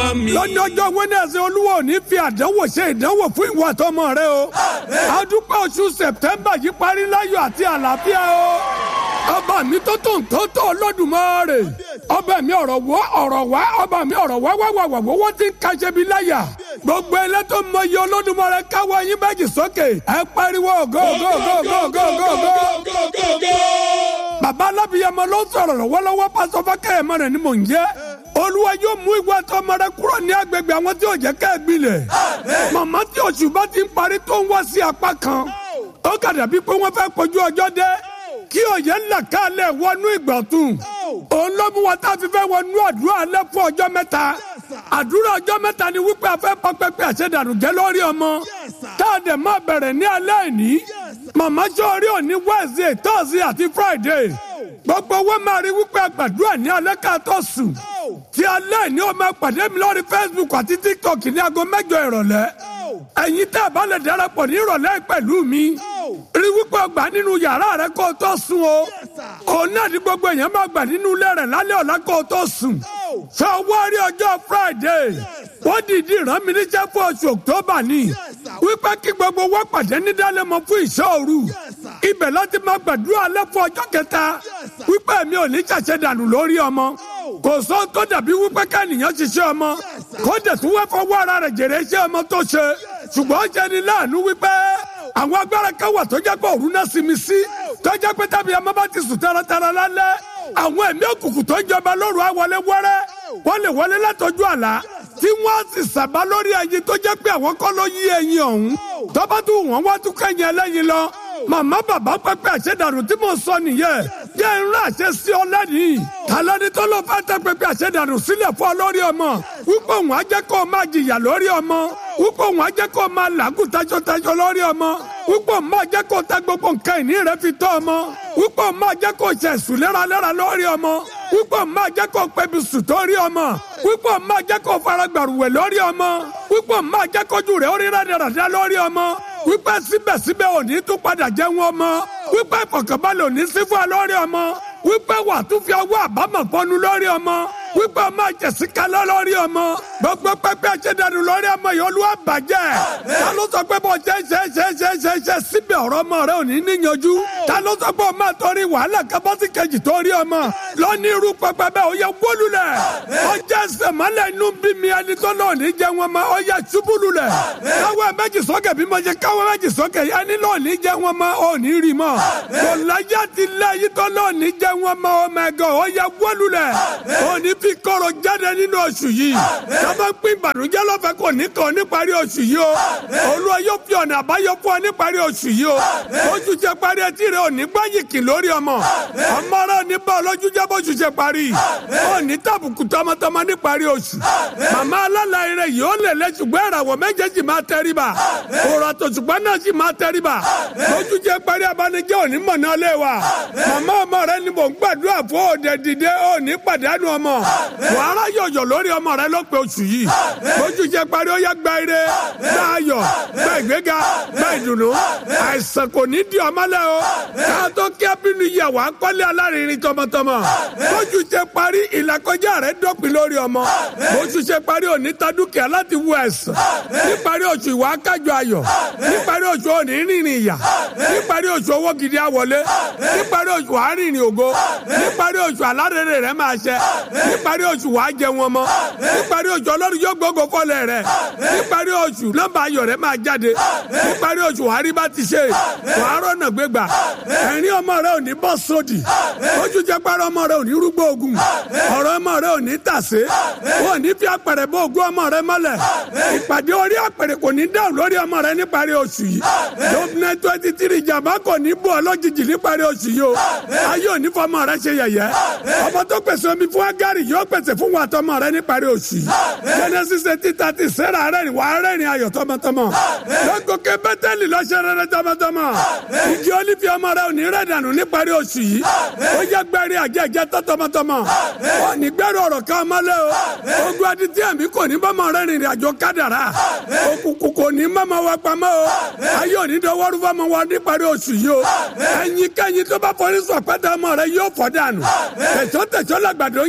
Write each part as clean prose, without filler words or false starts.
ọmọ mi. lọ́jọ́jọ́ Wednesday Olúwa ò ní fi àdánwò ṣe ìdánwò fún ìwọ àtọmọ rẹ o. a dúpẹ́ oṣù September yìí parí láyọ̀ àti àlàáfíà o. ọba mi tó Olódùmarè. ọba mi ọ̀rọ̀ wá ọba mi ọ̀rọ̀ wá wọ́n ti ń kaṣẹ́ bí láyà. gbogbo ẹlẹ́ tó mọ iye Olódùmarè káwọ́ yín méjì sókè. ẹ pariwo go. bàbá alábìyamọ ló sọ̀rọ̀ lọ́wọ́lọ́wọ́ pásọ Fákẹ́yẹmọ rẹ̀ ni mò ń jẹ́. Olúwa yóò mú ìwà tọmọ rẹ kúrò ní agbègbè àwọn tí ò jẹ́ ká gbilẹ̀. màmá tí oṣù bá ti ń parí tó ń wá sí apá kan. ó kà dàbí pé wọ́n fẹ́ kojú ọjọ́ dé. kí òye ńlá kálẹ̀ wọnú ìgbọ̀tún. òun ló mú wa tá a fi fẹ́ wọnú àdúrà alẹ́ fún ọjọ́ mẹ́ta. àdúrà ọjọ́ mẹ́ta ni wípé a fẹ́ pa pẹ́pẹ́ àṣẹdànù jẹ́ lórí ọmọ. tá a dẹ̀ máa bẹ̀rẹ̀ ní alẹ́ ìní. màmá sọ́ọ́rí òní Wednesday Thursday àti Friday. gbogbo owó máa rí wípé àgbàdúrà ní alẹ́ ká tó sùn. tí alẹ́ ìní o máa pàdé mi lórí Facebook àti TikTok ní aago 8 ìrọ̀lẹ́. ẹ̀yin tẹ́ ẹ bá lè darapọ̀ ní ìrọ̀lẹ́ pẹ̀lú mi. rí wípé ọgbà nínú yàrá rẹ kó o tó sùn o. òun náà ní gbogbo èèyàn máa gbà nínú ilé rẹ̀ lálẹ́ ọ̀la kó o tó sùn. sọ wá rí ọjọ́ Friday. wọ́n dìídì rán mi níṣẹ́ fún oṣù October ni. wípé kí gbogbo wa pàdé ní Dálẹ́mọ̀ fún ìṣọ́ òru. ibẹ̀ láti máa gbàdúrà alẹ́ fún ọjọ́ kẹta. wípé mi ò ní ṣàṣẹdànù lórí ọmọ. kò sọ tó dàbí wípé kẹ́nìyàn ṣiṣẹ́ ọmọ. kó dẹ̀ tún wẹ́ fọwọ́ ara rẹ̀ jèrè iṣẹ́ ọmọ tó ṣe. ṣùgbọ́n ó jẹ́ ni láàánú wípé àwọn agbára kan wà tó jẹ́ pé òru náà sinmi sí. tó jẹ́ pé tábìlì ọmọ bá ti sùn taratara lálẹ́. àwọn ẹ̀mí òkùnkùn tó ń jọba lóru á wọlé wẹ́rẹ́. wọ́n lè wọlé látọjú àlá. tí wọ́n sì sábà lórí ẹyin tó jẹ́ pé àwọn kọ́ ló yí ẹyin ọ̀hún. tọ́ba tún wọ́n wá tún kẹ́yìn ẹlẹ́yin lọ. màmá bàbá pẹ́pẹ́ àṣẹdànù tí mo sọ nìyẹn. jẹ́ ìrìn àṣẹ sí ọ lẹ́nìí. tàlẹ́ni tó ló fẹ́ tẹ́ pẹ́pẹ́ àṣẹdànù sílẹ̀ fún ọ lórí ọmọ. wípé òun á jẹ́ kó o máa jìyà lórí ọmọ. wípé òun á jẹ́ kó o máa làágùn tajọtajọ lórí ọmọ. wípé òun máa jẹ́ kó o ta gbogbo nǹkan ìní rẹ fi tọ́ ọmọ. wípé òun máa jẹ́ kó o ṣe sùn léraléra lórí ọmọ. wípé òun máa jẹ́ kó o pẹ́bi sùn torí ọmọ. wípé òun máa jẹ́ kó o fara gbàrúwẹ̀ lórí ọmọ. wípé òun máa jẹ́ kójú rẹ̀ ó rí rádaràdá lórí ọmọ. wípé síbẹ̀síbẹ̀ òní tún padà jẹun ọmọ. wípé ìfọ̀kànbalẹ̀ òní sí fún ẹ lórí ọmọ. wípé wà tún fi ọwọ́ àbámọ̀ pọnu lórí ọmọ. wípé ọmọ àjẹsí kalọ́ lórí ọmọ. gbogbo pẹ́pẹ́ àṣẹdànù lórí ọmọ yìí Olúwa bàjẹ́. ta ló sọ pé bó ṣe síbẹ̀ ọ̀rọ̀ ọmọ rẹ ò ní níyanjú. ta ló sọ pé o máa torí wàhálà kábọ́sì kejì torí ọmọ. lọ́ní irú pẹpẹ bẹ́ẹ̀ ó yẹ wólulẹ̀. ó jẹ́ sẹ̀mọ́lẹ̀ inú bí mi ẹni tó náà ní jẹ́ wọn mọ́ ó yẹ ṣubúlulẹ̀. káwọ́ méjì sókè bí mo ṣe káwọ́ méjì sókè ẹni náà ní jẹ́ wọn mọ́ ó ní rí mọ́. kò láyé ti lẹ́yìn tó náà ní jẹ́ wọn mọ́ ó mẹ́gàn ó yẹ wólulẹ̀. ó ní fi kọ́rọ̀ jáde nínú oṣù yìí. sábà ń pín ìbànújẹ́ lọ́fẹ̀ẹ́ kò ní kàn níparí oṣù yìí o. Olúwa yóò fi ọ̀nà àbáyọ fún ọ níparí oṣù yìí o. oṣù ṣe parí etí rẹ ò ní gbáyìkì lórí ọmọ. ọmọ rẹ ò ní bá ọlọ́jú jẹ́ bóṣù ṣe parí. ó ní tàbùkù tọmọtọmọ níparí oṣù. màmá alálàyé rẹ yìí ó lè lẹ ṣùgbọ́n ìràwọ̀ méjèèjì máa tẹríba. òrò àtòṣùgbọ́n náà sì máa tẹríba. oṣù ṣe parí abanijẹ́ òní mọ̀nà lé wa. màmá ọmọ rẹ ni mò ń gbàdúrà fún òde dìde òní pàdánù ọmọ. wàhálà yọ̀yọ̀ lórí ọmọ rẹ ló pe oṣù yìí. oṣù ṣe parí ó yẹ gba ire gba ayọ̀ gba ìgbéga gba ìdùnnú. àìsàn kò ní di ọmọ lẹ o. ká tó kí abínú yẹ wàá kọ́lé alárinrin tọmọtọmọ. oṣù ṣe parí ìlàkọjá rẹ dọ́pin lórí ọmọ. oṣù ṣe parí òní ta dúkìá láti wú ẹ̀sán. níparí oṣù ìwà kájọ ayọ̀. níparí oṣù òní rìnrìn ìyà. níparí oṣù owó gidi àwọlé. níparí oṣù wàá rìnrìn ògo. níparí oṣù alárèrè rẹ máa ṣẹ. níparí oṣù wàá jẹ wọn mọ́. níparí oṣù Ọlọ́run yóò gbógo fọ́lẹ̀ rẹ̀. níparí oṣù nọ́mbà ayọ̀ rẹ̀ máa jáde. níparí oṣù wàá rí bá ti ṣe. wàá rọ́nà gbégbà. ẹ̀rín ọmọ rẹ̀ ò ní bọ́ sódì. oṣù jẹ́ parọ́ ọmọ rẹ̀ ò ní rúgbó ogun. ọ̀rọ̀ ọmọ rẹ̀ ò ní tàsé. wọn ò ní fi apẹ̀rẹ̀ bó ogún ọmọ rẹ̀ mọ́lẹ̀. ìpàdé orí apẹ̀rẹ̀ kò ní dáhùn lórí ọmọ rẹ̀ níparí oṣù yìí. lóbìnrin 23 jàmbá kò ní bọ̀ lójijì níparí oṣù yìí o. ayé ò ní fọmọ rẹ̀ ṣe yẹ̀yẹ́. ọmọ tó pèsè omi fún Ágárì yóò pèsè fún wa tọmọ rẹ̀ níparí oṣù yìí. Genesis 30 Sẹ́rà rẹ́rìn wà rẹ́rìn ayọ̀ tọmọtọmọ. lọ́gọ̀kẹ́ Bẹ́tẹ́lì lọ́ṣẹ́ rẹ́rẹ́ tọmọtọmọ. igi olífi ọmọ rẹ̀ ò ní rẹ̀ dànù níparí oṣù yìí. ó yẹ gbẹ́rẹ́ àjẹjẹ tọmọtọmọ. wọ́n ní gbẹ́rẹ́ ọ̀rọ̀ kan mọ́lẹ̀ o. ogun adití àmì kò ní bọ́mọ rẹ̀ rìnrìn àjò kádàrá. òkùnkùn kò ní mọ́mọ wa pamọ́ o. ayé ò ní dọwọ́rú fọmọ wa níparí oṣù yìí o. ẹ̀yin kẹ́yin tó bá forí sọ pẹ́tẹ́ ọmọ rẹ̀ yóò fọ́ dànù. tẹ̀sán làgbàdo ń jáde ògo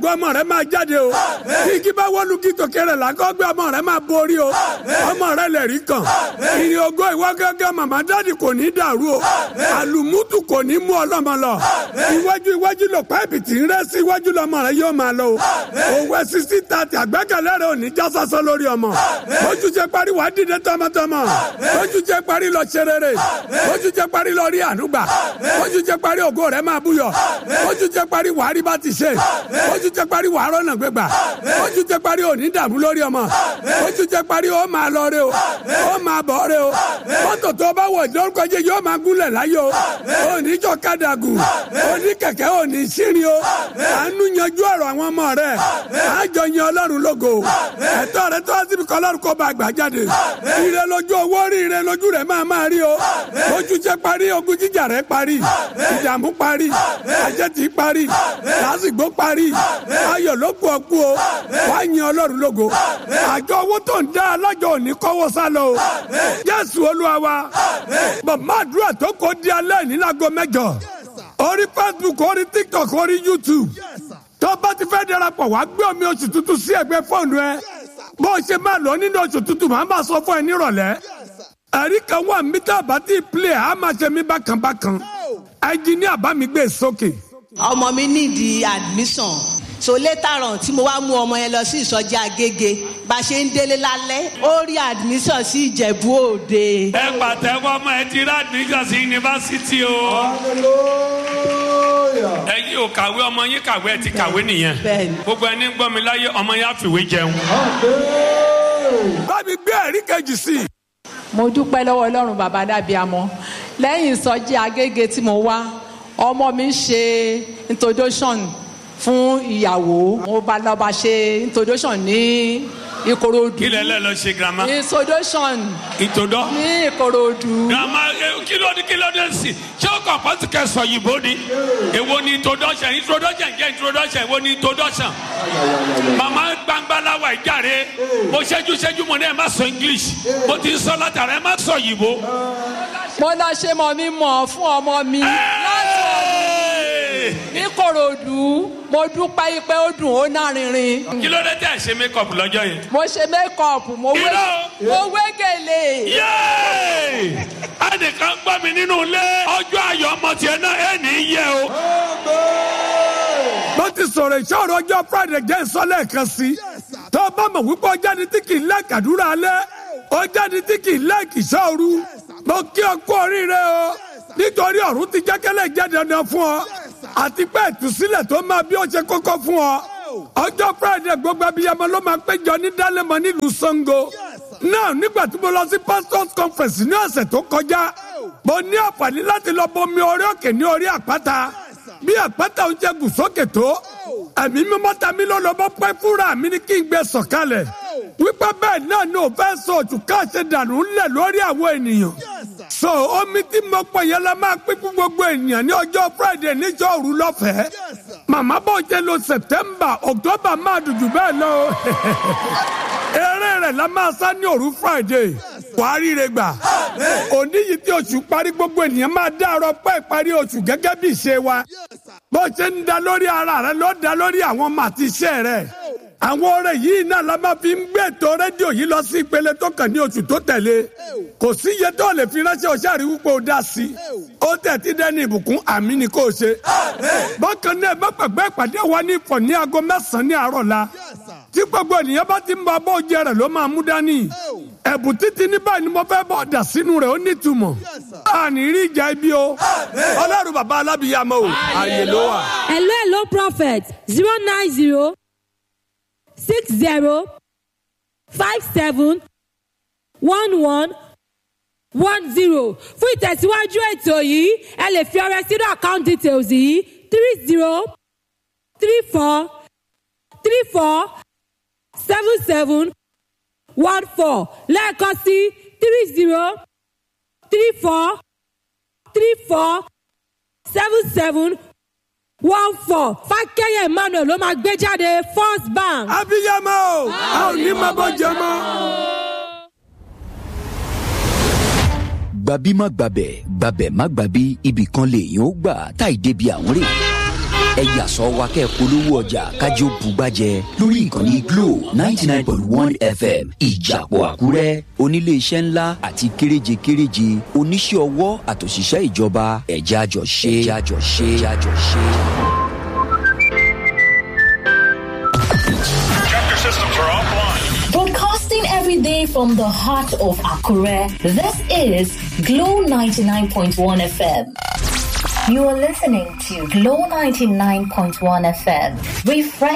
ògo ọmọ rẹ máa jáde o. igi bá wọlú kí tòkè rẹ̀ lákọ́gbé ọmọ rẹ máa borí o. ọmọ rẹ lè rí kan. ìrìn ògo ìwọ gẹ́gẹ́ màmá dáàdì kò ní dàrú o. àlùmútù kò ní mú ọlọ́mọ lọ. iwájú lọ páìpì tí ń rẹ́ sí iwájú lọmọ rẹ yóò máa lọ o. òwe 60-30 àgbẹ́kẹ̀lé rẹ ò ní já sásán lórí ọmọ. ojú jẹ parí wàá dìde tọmọtọmọ. ojú jẹ parí lọ ṣe rere. ojú jẹ parí lọ rí ànúgbà. ojú jẹ parí ògo rẹ máa búyọ. ojú jẹ parí wàá rí bá ti ṣe. ojú jẹ parí wàá rọ́nà gbégbà. ojú jẹ parí ò ní dààmú lórí ọmọ. ojú jẹ parí ó máa lọ rẹ o. ó máa bọ̀ rẹ o. mọ́tò tó bá wọ̀ lórúkọ jẹ́ yóò máa gúnlẹ̀ láyé o. ò ní jọ kádàgùn. ò ní kẹ̀kẹ́ ò ní sírin o. àánú yanjú ọ̀rọ̀ àwọn ọmọ rẹ. àjọ yan ọlọ́run lógo. ẹ̀tọ́ rẹ tó wá síbi kan ọlọ́run kó bá gbà jáde. ire lójú owó rí ire lójú rẹ máa rí o. ojú jẹ parí ogun jíjà rẹ parí. ìdààmú parí. àjẹtì parí. lásìgbò parí. ayọ̀ ló kú ọkú o. wá yan ọlọ́run lógo. àjọ owó tó ń dá alájọ òní kọ́wọ́ sálọ o. Jésù Olúwa wa. bàbá àdúrà tó kó di alẹ́ ní láago 8. orí Facebook orí TikTok orí YouTube. tó bá ti fẹ́ darapọ̀ wá gbé omi oṣù tuntun sí ẹgbẹ́ fóònù ẹ. bó o ṣe máa lọ nínú oṣù tuntun màá máa sọ fún ẹ nírọ̀lẹ́. ẹ̀rí kan wà mí tá a bá ti play a máa ṣe mí bákanbákan. ẹnjìníà bá mi gbé sókè. ọmọ mi nídìí admission so later on tí mo wá mú ọmọ yẹn lọ sí ìsọjí Agége bá ṣe ń délé lálẹ́ ó rí admission sí Ìjẹ̀bú Òde. ẹ pàtẹ́wọ́ ọmọ ẹ ti rí admission sí yunifásitì o. ẹ̀yin ò kàwé ọmọ yín kàwé ẹ ti kàwé nìyẹn. gbogbo ẹni ń gbọ́ mi láyé ọmọ yẹn á fìwé jẹun. bá mi gbé ẹ̀rí kejì sí i. mo dúpẹ́ lọ́wọ́ Ọlọ́run bàbá Dábíàmọ́ lẹ́yìn ìsọjí Agége tí mo wá ọmọ mi ń ṣe introduction fún ìyàwó mo bá lọ bá ṣe introduction ní Ìkòròdú. kí lẹ lọ ṣe girama. introduction. ìtòdọ́. ní Ìkòròdú. girama kí ló dé sí ṣé o kàn pọ́sì kẹsàn yìnbó ni èwo ni introduction jẹ́ introduction èwo ni introduction. màmá gbangbalawa ìjàre mo ṣẹ́jú mo ní ẹ má sọ English mo ti sọ látara ẹ má sọ yìnbó. mo lọ ṣe mọ̀ mi mọ̀ fún ọmọ mi ní Ìkòròdú mo dúpẹ́ pé ó dùn ó nárinrin. kí ló dé tẹ́ ẹ ṣe make up lọ́jọ́ yẹn. mo ṣe make up mo wé gèlè. ẹnìkan gbọ́ mi nínú ilé ọjọ́ ayọ̀ ọmọ tiẹ̀ náà ẹ̀ ní í yẹ o. mo ti sọ̀rọ̀ ìṣòro ọjọ́ Friday jẹ́ ìsọ́lẹ̀ kan sí. tó o bá mọ̀ wípé ọjà ni tí kì í lẹ́ kàdúrà alẹ́ ọjà ni tí kì í lẹ́ kìsọ́ọ̀rù. mo kí ọ kú oríire o nítorí ọ̀run ti jẹ́kẹ́lẹ́ jẹ́ dandan fún ọ àti pé ìtúsílẹ̀ tó máa bí ó ṣe kókó fún ọ. ọjọ́ Friday gbogbo abiyamọ ló máa péjọ ní Dálẹ́mọ̀ nílùú Ṣàngó. náà nígbà tí mo lọ sí pastors conference ní ọ̀sẹ̀ tó kọjá mo ní àǹfààní láti lọ bomi orí òkè ní orí àpáta. bí àpáta ń jẹ gùn sókè tó ẹ̀mí mímọ́ ta mí lọ́nà bọ́ pẹ́ fúnra mi ní kí n gbé sọ̀kalẹ̀. wípé bẹ́ẹ̀ náà ni ò fẹ́ sọ òtúká ṣe dànù ńlẹ̀ lórí àwọn ènìyàn. so omi tí mo pọ̀ yẹn la máa pín fún gbogbo ènìyàn ní ọjọ́ Friday níjọ́ òru lọ́fẹ̀ẹ́. màmá bọ̀ jẹ́ lo September October máa dùn jù bẹ́ẹ̀ lọ. eré rẹ̀ la máa sá ní òru Friday. wàá ríre gbà. òní yìí tí oṣù parí gbogbo ènìyàn máa dárọ̀ pẹ́ ìparí oṣù gẹ́gẹ́ bí ìṣe wa. bó ṣe ń da lórí ara rẹ ló da lórí àwọn ọmọ àti iṣẹ́ rẹ. àwọn ọ̀rẹ́ yìí náà la máa fi ń gbé ètò rédíò yìí lọ sí ìpele tó kàn ní oṣù tó tẹ̀lé. kò sí iye tó lè fi ránṣẹ́ ọ̀ṣà rí wípé ó dá sí i. ó tẹ̀ tí dẹ́ni ìbùkún àmì ni kò ṣe. bákan náà bá pàgbẹ́ ìpàdé wa ní Ifọ̀ ní aago 9 ní àárọ̀ la. tí gbogbo ènìyàn bá ti ń bọ abọ́ oúnjẹ rẹ̀ ló máa mú dání. ẹ̀bùn títí ní báyìí ni mo fẹ́ bọ́ dà sínú rẹ̀ ó nítumọ̀. àní rí ìjà ibi o. Ọlọ́run bàbá alábìyamọ o. àyè ló wà. hello prophet 090 60 57 11 10. fún ìtẹ̀síwájú ètò yìí ẹ lè fi ọrẹ sínú account details yìí 30 34 34 77 14 lẹ́ẹ̀kan sí 30 34 34 77 14. Fákẹ́yẹ Emmanuel ló máa gbé jáde First Bank. abiyamọ a ò ní máa bọ́ jẹ mọ́. Gbàbí má gbàbẹ̀ gbàbẹ̀ má gbàbí ibì kan lèèyàn ó gbà táì débi àwọn rè ẹ yàsọ wa kẹ́ polówó ọjà kájọ bùgbàjẹ lórí ìkànnì Glo 99.1 FM Ìjàpọ̀ Àkúrẹ́. Onílé iṣẹ́ ńlá àti kéréje oníṣẹ́ ọwọ́ àtòṣìṣẹ́ ìjọba ẹ̀já jọ ṣe. Broadcasting every day from the heart of Akure, this is Glow 99.1 FM. You are listening to Glow 99.1 FM. Refresh